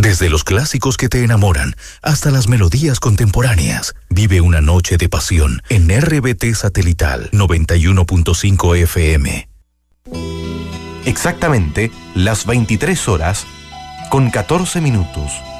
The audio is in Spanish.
Desde los clásicos que te enamoran hasta las melodías contemporáneas, vive una noche de pasión en RBT Satelital 91.5 FM. Exactamente las 23 horas con 14 minutos.